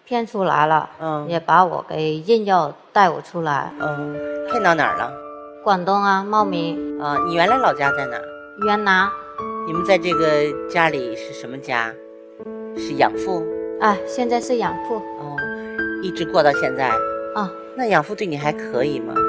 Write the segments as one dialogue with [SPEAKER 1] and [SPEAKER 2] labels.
[SPEAKER 1] 骗出来了，也把我给硬要带我出来。
[SPEAKER 2] 骗到哪儿了？
[SPEAKER 1] 广东啊，茂名。
[SPEAKER 2] 你原来老家在哪儿？
[SPEAKER 1] 云南。
[SPEAKER 2] 你们在这个家里是什么家？是养父？
[SPEAKER 1] 现在是养父。
[SPEAKER 2] 一直过到现在。那养父对你还可以吗？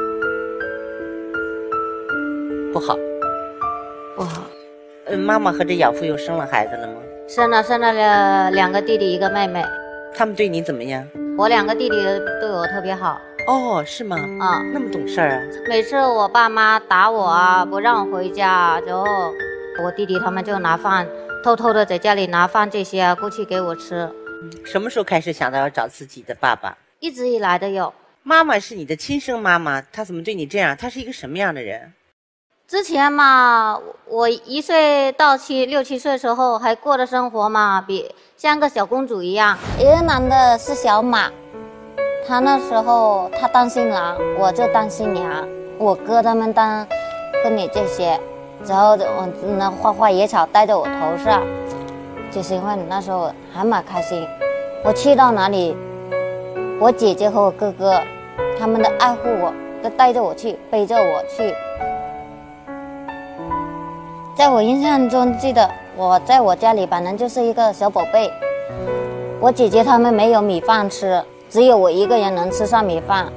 [SPEAKER 2] 不好。
[SPEAKER 1] 不好。
[SPEAKER 2] 妈妈和这养父又生了孩子了吗？
[SPEAKER 1] 生了2个弟弟1个妹妹。
[SPEAKER 2] 他们对你怎么样？
[SPEAKER 1] 我2个弟弟对我特别好。
[SPEAKER 2] 是吗？那么懂事啊。
[SPEAKER 1] 每次我爸妈打我啊，不让我回家，然后我弟弟他们就拿饭，偷偷的在家里拿饭这些过去给我吃。
[SPEAKER 2] 什么时候开始想到要找自己的爸爸？
[SPEAKER 1] 一直以来都有。
[SPEAKER 2] 妈妈是你的亲生妈妈，她怎么对你这样？她是一个什么样的人？
[SPEAKER 1] 之前嘛，我1岁到6、7岁的时候还过的生活嘛，像个小公主一样。一个男的是小马，他那时候他当新郎，我就当新娘，我哥他们当婚礼这些，然后那花野草戴在我头上，就是因为那时候还蛮开心。我去到哪里，我姐姐和我哥哥他们都爱护我，都带着我去，背着我去。在我印象中记得我在我家里反正就是一个小宝贝，我姐姐他们没有米饭吃，只有我一个人能吃上米饭。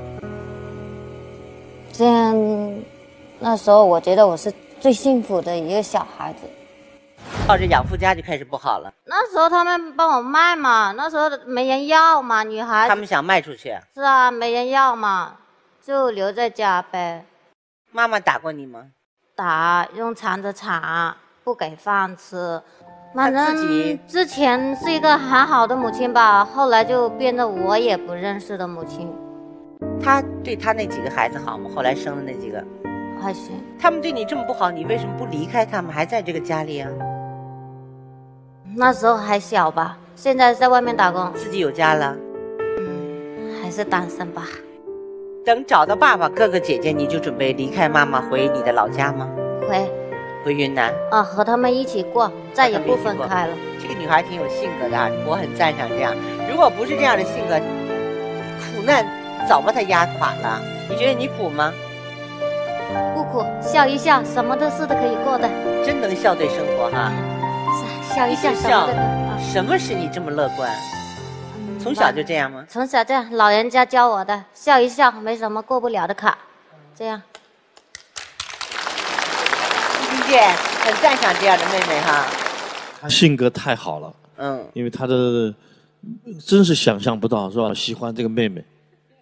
[SPEAKER 1] 这样那时候我觉得我是最幸福的一个小孩子。
[SPEAKER 2] 到这养父家就开始不好了。
[SPEAKER 1] 那时候他们帮我卖嘛，那时候没人要嘛，女孩子
[SPEAKER 2] 他们想卖出去。
[SPEAKER 1] 是啊，没人要嘛，就留在家呗。
[SPEAKER 2] 妈妈打过你吗？
[SPEAKER 1] 打，用铲子铲，不给饭吃。反正之前是一个很好的母亲吧，后来就变得我也不认识的母亲。
[SPEAKER 2] 他对他那几个孩子好吗？后来生的那几个
[SPEAKER 1] 还行。
[SPEAKER 2] 他们对你这么不好，你为什么不离开他们，还在这个家里啊？
[SPEAKER 1] 那时候还小吧，现在在外面打工，
[SPEAKER 2] 自己有家了。
[SPEAKER 1] 还是单身吧。
[SPEAKER 2] 等找到爸爸、哥哥、姐姐，你就准备离开妈妈回你的老家吗？
[SPEAKER 1] 回
[SPEAKER 2] 云南。
[SPEAKER 1] 和他们一起过，再也不分开了。
[SPEAKER 2] 这个女孩挺有性格的，我很赞赏这样。如果不是这样的性格，苦难早把她压垮了。你觉得你苦吗？
[SPEAKER 1] 不苦，笑一笑，什么都可以过的。
[SPEAKER 2] 真能笑对生活哈。
[SPEAKER 1] 是，笑一笑，什么都可以。
[SPEAKER 2] 什么使你这么乐观？从小就这样吗？
[SPEAKER 1] 从小这样，老人家教我的，笑一笑，没什么过不了的坎。这样。
[SPEAKER 2] 丽姐很赞赏这样的妹妹哈。
[SPEAKER 3] 她性格太好了。因为她的真是想象不到是吧？喜欢这个妹妹。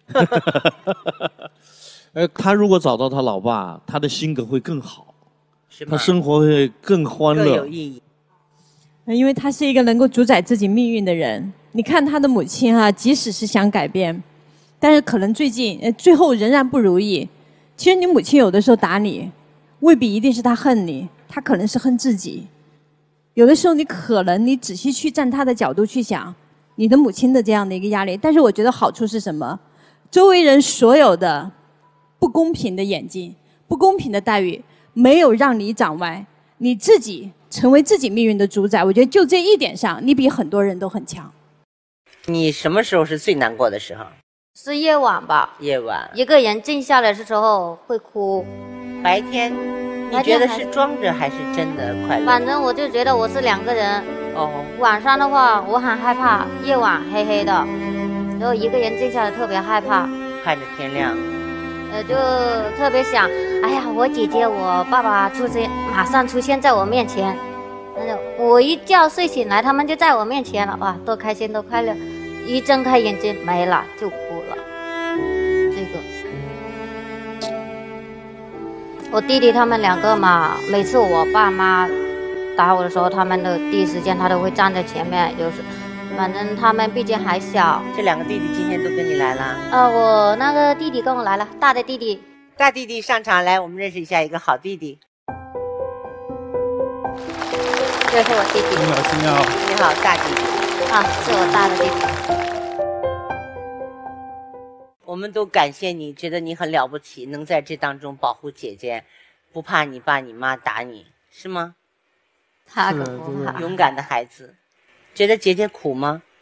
[SPEAKER 3] 她如果找到她老爸，她的性格会更好，她生活会更欢乐，
[SPEAKER 2] 更有意义。
[SPEAKER 4] 因为她是一个能够主宰自己命运的人。你看她的母亲啊，即使是想改变，但是可能最后仍然不如意。其实你母亲有的时候打你，未必一定是她恨你，她可能是恨自己。有的时候你仔细去站她的角度去想，你的母亲的这样的一个压力。但是我觉得好处是什么？周围人所有的不公平的眼睛、不公平的待遇，没有让你长歪，你自己成为自己命运的主宰。我觉得就这一点上，你比很多人都很强。
[SPEAKER 2] 你什么时候是最难过的时候？
[SPEAKER 1] 是夜晚吧。
[SPEAKER 2] 夜晚。
[SPEAKER 1] 一个人静下来的时候会哭。
[SPEAKER 2] 白天你觉得是装着还是真的快乐？
[SPEAKER 1] 反正我就觉得我是2个人。晚上的话我很害怕，夜晚黑黑的，然后一个人静下来特别害怕，
[SPEAKER 2] 看着天亮。
[SPEAKER 1] 就特别想，哎呀，我姐姐我爸爸马上出现在我面前，我一觉睡醒来他们就在我面前了，哇，多开心多快乐。一睁开眼睛没了，就哭了。这个我弟弟他们2个嘛，每次我爸妈打我的时候，他们的第一时间他都会站在前面，反正他们毕竟还小。
[SPEAKER 2] 这2个弟弟今天都跟你来了？
[SPEAKER 1] 我那个弟弟跟我来了，大的弟弟。
[SPEAKER 2] 大弟弟上场来，我们认识一下一个好弟弟。
[SPEAKER 1] 这是我弟弟。
[SPEAKER 5] 你好。
[SPEAKER 2] 你好，大弟弟。
[SPEAKER 1] 是我大的弟弟。
[SPEAKER 2] 我们都感谢你，觉得你很了不起，能在这当中保护姐姐，不怕你爸你妈打你，是吗？
[SPEAKER 1] 他可不怕。
[SPEAKER 2] 勇敢的孩子。觉得姐姐苦吗？